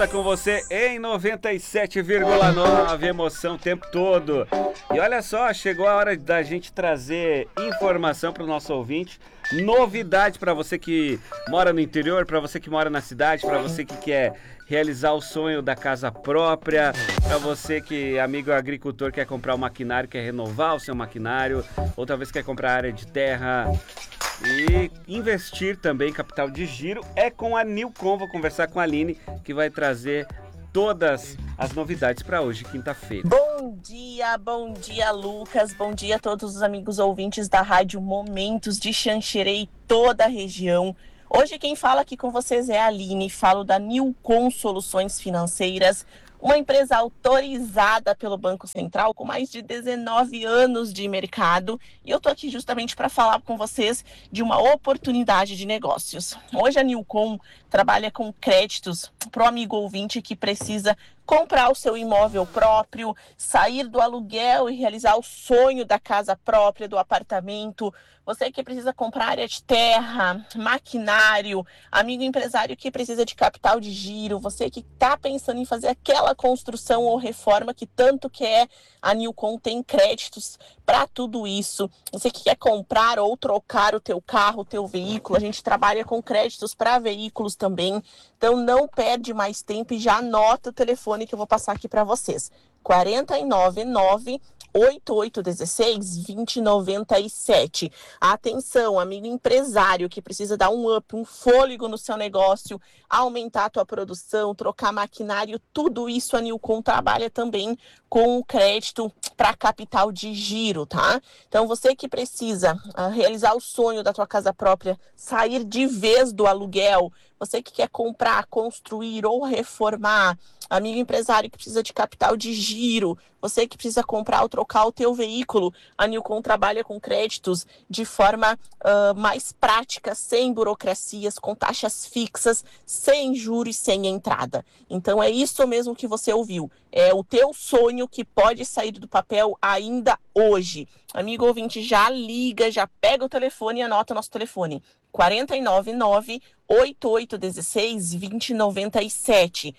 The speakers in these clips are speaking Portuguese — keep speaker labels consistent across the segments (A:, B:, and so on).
A: Com você em 97,9, emoção o tempo todo. E olha só, chegou a hora da gente trazer informação para o nosso ouvinte, novidade para você que mora no interior, para você que mora na cidade, para você que quer realizar o sonho da casa própria, para você que, amigo agricultor, quer comprar um maquinário, quer renovar o seu maquinário, ou talvez quer comprar área de terra e investir também em capital de giro. É com a Newcom. Vou conversar com a Aline, que vai trazer todas as novidades para hoje, quinta-feira.
B: Bom dia, Lucas. Bom dia a todos os amigos ouvintes da Rádio Momentos de Xanxerê e toda a região. Hoje quem fala aqui com vocês é a Aline, falo da Newcom Soluções Financeiras, uma empresa autorizada pelo Banco Central com mais de 19 anos de mercado, e eu estou aqui justamente para falar com vocês de uma oportunidade de negócios. Hoje a Newcom trabalha com créditos para o amigo ouvinte que precisa comprar o seu imóvel próprio, sair do aluguel e realizar o sonho da casa própria, do apartamento. Você que precisa comprar área de terra, maquinário, amigo empresário que precisa de capital de giro, você que está pensando em fazer aquela construção ou reforma que tanto quer, a Newcom tem créditos para tudo isso. Você que quer comprar ou trocar o teu carro, o teu veículo, a gente trabalha com créditos para veículos também. Então não perde mais tempo e já anota o telefone que eu vou passar aqui para vocês. 499-8816-2097. Atenção, amigo empresário que precisa dar um up, um fôlego no seu negócio, aumentar a tua produção, trocar maquinário, tudo isso a Newcom trabalha também com o crédito para capital de giro, tá? Então você que precisa realizar o sonho da tua casa própria, sair de vez do aluguel, você que quer comprar, construir ou reformar, amigo empresário que precisa de capital de giro, você que precisa comprar ou trocar o teu veículo, a Newcom trabalha com créditos de forma mais prática, sem burocracias, com taxas fixas, sem juros e sem entrada. Então é isso mesmo que você ouviu. É o teu sonho que pode sair do papel ainda hoje. Amigo ouvinte, já liga, já pega o telefone e anota o nosso telefone. 499-8816-2097.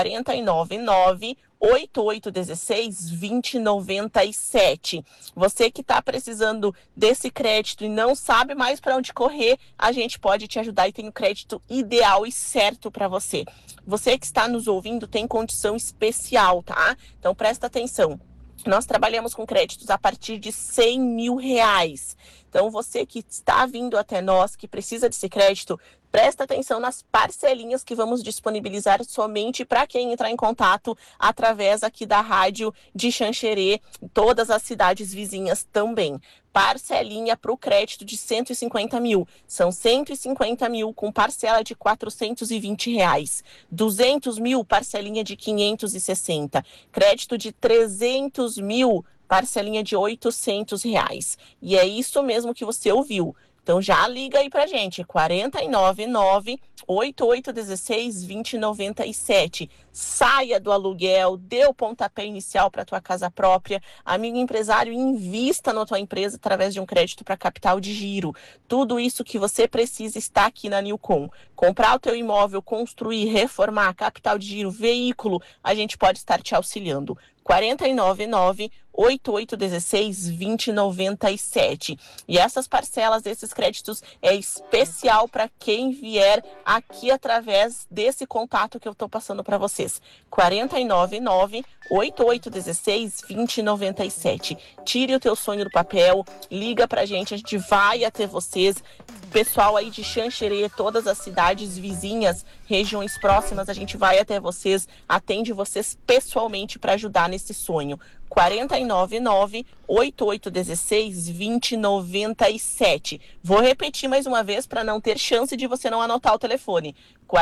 B: 499-8816-2097. Você que está precisando desse crédito e não sabe mais para onde correr, a gente pode te ajudar e tem o crédito ideal e certo para você. Você que está nos ouvindo tem condição especial, tá? Então presta atenção. Nós trabalhamos com créditos a partir de R$100 mil. Então, você que está vindo até nós, que precisa desse crédito, presta atenção nas parcelinhas que vamos disponibilizar somente para quem entrar em contato através aqui da rádio de Xanxerê, todas as cidades vizinhas também. Parcelinha para o crédito de R$150 mil. São 150 mil com parcela de R$420. 200 mil, parcelinha de 560. Crédito de 300 mil, parcelinha de R$800. E é isso mesmo que você ouviu. Então já liga aí pra gente, 499-8816-2097. Saia do aluguel, dê o pontapé inicial para tua casa própria. Amigo empresário, invista na tua empresa através de um crédito para capital de giro. Tudo isso que você precisa está aqui na Newcom. Comprar o teu imóvel, construir, reformar, capital de giro, veículo, a gente pode estar te auxiliando. 499-8816-2097. E essas parcelas desses créditos é especial para quem vier aqui através desse contato que eu estou passando para vocês. 499-8816-2097. Tire o teu sonho do papel, liga pra gente, a gente vai até vocês. Pessoal aí de Xanxerê, todas as cidades vizinhas, regiões próximas, a gente vai até vocês, atende vocês pessoalmente para ajudar nesse sonho. 499-8816-2097. Vou repetir mais uma vez para não ter chance de você não anotar o telefone.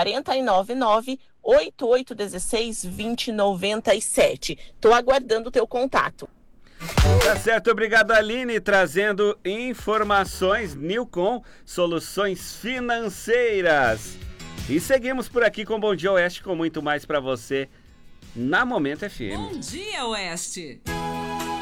B: 499-8816-2097. Estou aguardando o teu contato.
A: Tá certo, obrigado Aline, trazendo informações. Newcom, soluções financeiras. E seguimos por aqui com Bom Dia Oeste, com muito mais para você na Momento FM.
C: Bom Dia Oeste.